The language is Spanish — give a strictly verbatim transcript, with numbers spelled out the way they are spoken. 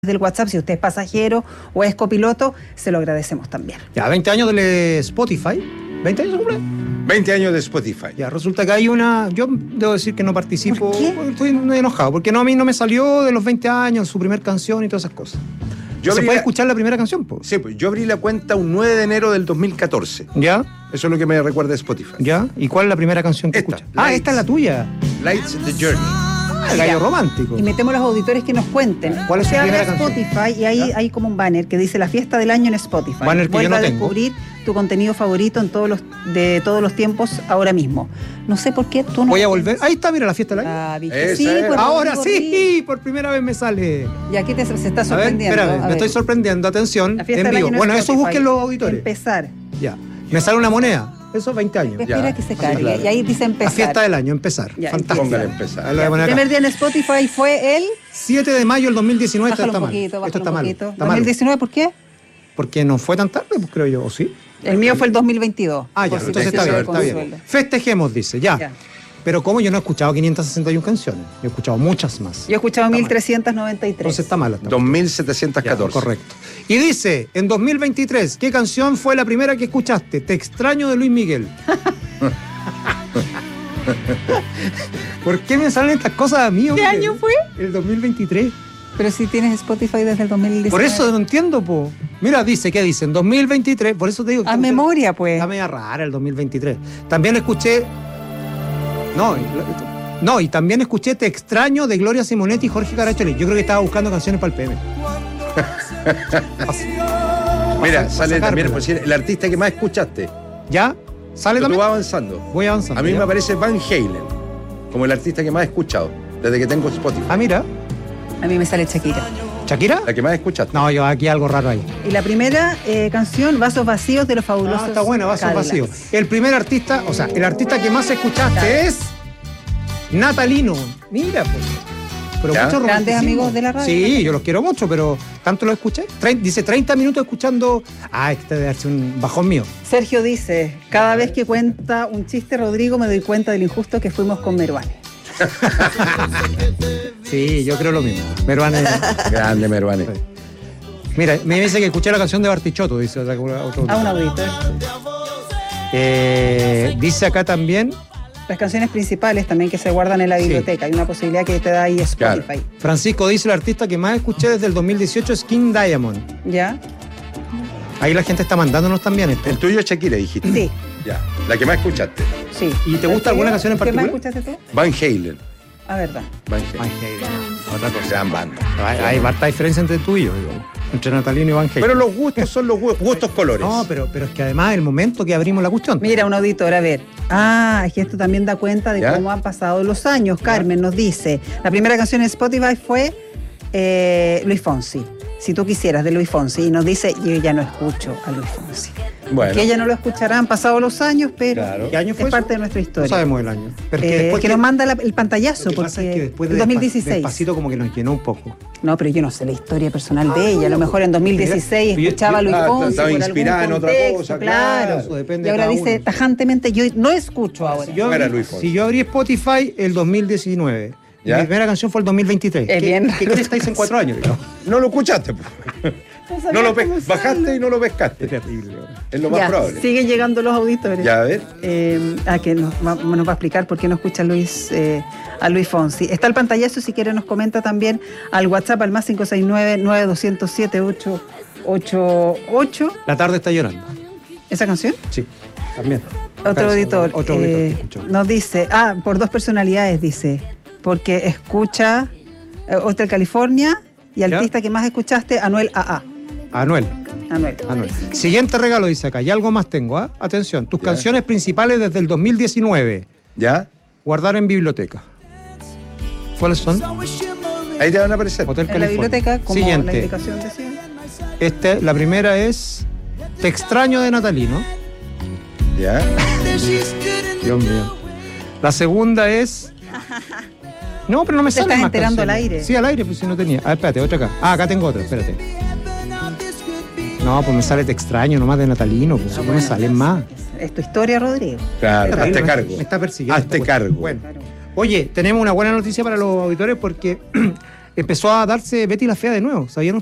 del WhatsApp, si usted es pasajero o es copiloto, se lo agradecemos también. Ya, veinte años del Spotify. ¿veinte años se cumple? veinte años de Spotify. Ya, resulta que hay una... Yo debo decir que no participo. ¿Por qué? Estoy muy enojado, porque no, a mí no me salió de los veinte años su primer canción y todas esas cosas. Yo ¿Se abrí puede la- escuchar la primera canción, po? Sí, pues yo abrí la cuenta un nueve de enero del dos mil catorce. ¿Ya? Eso es lo que me recuerda Spotify. ¿Ya? ¿Y cuál es la primera canción que Esta, escuchas? Ah, Lights. esta es la tuya. Lights the Journey. Ah, el gallo romántico. Y metemos a los auditores que nos cuenten. ¿Cuál es su Usted abre primera canción? Spotify y ahí ¿Ya? hay como un banner que dice la fiesta del año en Spotify. Banner que yo Vuelve no a tengo. descubrir tu contenido favorito en todos los de todos los tiempos ahora mismo. No sé por qué tú no. Voy a volver. Ahí está, mira, la fiesta del año. Ah, ¿viste? Esa Sí, es. pues, Ahora Rodrigo, sí, por primera vez me sale. Y aquí te, se está A ver, sorprendiendo. espérame, A me ver. estoy sorprendiendo. Atención, La fiesta en del vivo. año en Bueno, eso Spotify. busquen los auditores. Empezar. Ya. Me sale una moneda. Eso, veinte años. Espera Ya. que se Sí, cargue. claro. Y ahí dice La empezar. fiesta del año, empezar. Ya, Fantástico. Póngale empezar. Ahí lo voy a poner El acá. primer día en Spotify fue el. siete de mayo del dos mil diecinueve. Esto Bájalo está un mal. poquito, Esto bájalo está un mal. poquito. Está ¿dos mil mal. diecinueve por qué? Porque no fue tan tarde, pues creo yo, ¿o sí? El mío fue el dos mil veintidós. Ah, ya, por si entonces te está bien, sirve está de bien. consuelo. Festejemos, dice, ya. Ya. Pero como yo no he escuchado quinientas sesenta y una canciones, yo he escuchado muchas más. Yo he escuchado Está mal. mil trescientos noventa y tres. Entonces está mal. dos mil setecientos catorce. Correcto. Y dice, en dos mil veintitrés, ¿qué canción fue la primera que escuchaste? Te extraño, de Luis Miguel. ¿Por qué me salen estas cosas a mí, ¿Qué hombre? año fue? El dos mil veintitrés. Pero si tienes Spotify desde el dos mil diecinueve. Por eso no entiendo, po. Mira, dice, ¿qué dice? En dos mil veintitrés, por eso te digo... A memoria, pues. Está media rara el dos mil veintitrés. También escuché... No, no, y también escuché Te extraño de Gloria Simonetti y Jorge Caraccioli. Yo creo que estaba buscando canciones para el P M. Mira, Para sale sacármela. también pues, el artista que más escuchaste. ¿Ya? ¿Sale Tú también? vas avanzando. Voy avanzando. A mí ¿ya? me aparece Van Halen como el artista que más he escuchado desde que tengo Spotify. Ah, mira. A mí me sale Shakira. ¿Shakira? La que más escuchaste. No, yo aquí algo raro ahí. Y la primera eh, canción, Vasos Vacíos de los Fabulosos. Ah, está buena, Vasos Cadillacs. Vacíos. El primer artista, o sea, el artista que más escuchaste es Natalino. Mira, pues. Pero ¿Ya? mucho Grandes romanticismo. amigos de la radio, Sí, Natalino. yo los quiero mucho, pero tanto lo escuché. Trein- dice treinta minutos escuchando. Ah, este debe darse un bajón mío. Sergio dice, cada vez que cuenta un chiste Rodrigo me doy cuenta de lo injusto que fuimos con Meruane. Sí, yo creo lo mismo. Meruane. Grande, Meruane. Mira, me dice que escuché la canción de Bartichotto, dice otra, otro. A un auditor. Eh, dice acá también, Las canciones principales también que se guardan en la Sí. biblioteca. Hay una posibilidad que te da ahí Spotify. Claro. Francisco dice, el artista que más escuché desde el dos mil dieciocho es King Diamond. ¿Ya? Ahí la gente está mandándonos también esto. El tuyo es Shakira, dijiste. Sí, Ya. La que más escuchaste. sí. ¿Y te gusta alguna canción en ¿Qué más particular? escuchaste tú? Van Halen. Ah, verdad. Van Van Halen. Halen. Otra cosa. Gran banda. Hay, hay harta diferencia entre tú y yo, digo, entre Natalino y Van Halen. Pero los gustos son los gu- gustos colores. No, pero, pero es que además el momento que abrimos la cuestión. Mira, un auditor, a ver. Ah, es que esto también da cuenta de ¿Ya? cómo han pasado los años. Carmen nos dice, la primera canción en Spotify fue eh, Luis Fonsi. Si tú quisieras, de Luis Fonsi. Y nos dice, yo ya no escucho a Luis Fonsi. Bueno. Que ella no lo escuchará, han pasado los años, pero Claro. ¿Qué año fue es eso? parte de nuestra No historia. sabemos el año. Pero es que Eh, después que nos manda la- el pantallazo, lo que pasa porque es que después de el dos mil Despa- dieciséis. Despacito como que nos llenó un poco. No, pero yo no sé la historia personal de ella. A lo mejor en dos mil dieciséis Mira, escuchaba a Luis ah, Fonsi estaba por inspirada algún en otra contexto, cosa, claro. claro, eso depende Y de ahora cada dice uno. tajantemente, yo no escucho ahora. Si yo, No era abrí, Luis Fonsi. si yo abrí Spotify el dos mil diecinueve, y ¿Ya? mi primera canción fue el dos mil veintitrés. Es ¿Qué, bien ¿Qué raro. crees que hice en cuatro años? digamos? No lo escuchaste. po. sabía No lo pe- cómo bajaste usarlo. y no lo pescaste. Es terrible. Es lo más Ya, probable. siguen llegando los auditores. Ya, a ver. Eh, a que nos va, nos va a explicar por qué no escucha a Luis, eh, a Luis Fonsi. Está el pantallazo, si quiere nos comenta también al WhatsApp al más cinco seis nueve, nueve dos cero siete, ocho ocho ocho. La tarde está llorando. ¿Esa canción? Sí, también. Otro Pero, auditor, Otro auditor. eh, que escuchó. nos dice, ah, por dos personalidades dice, porque escucha eh, Hotel California y artista que más escuchaste, Anuel A A. Anuel. Anuel. Anuel. Siguiente regalo dice acá, y algo más tengo, ¿ah? Atención, tus Ya. canciones principales desde el dos mil diecinueve. ¿Ya? Guardar en biblioteca. ¿Cuáles son? Ahí te van a aparecer. Hotel En la California. biblioteca, como la Siguiente. indicación decía. Este, la primera es Te extraño, de Natalino. ¿Ya? Dios mío. La segunda es. No, pero no me Te sale estás más enterando al canciones. aire. Sí, al aire, pues si no tenía. A ver, espérate, otra acá. Ah, acá tengo otra, espérate. No, pues me sale Te extraño, nomás de Natalino, pues no me salen más. Es tu historia, Rodrigo. Claro, Terrible, hazte me- cargo. Me está persiguiendo. Hazte esta cuestión. cargo. Bueno. Oye, tenemos una buena noticia para los auditores porque empezó a darse Betty la Fea de nuevo, ¿sabían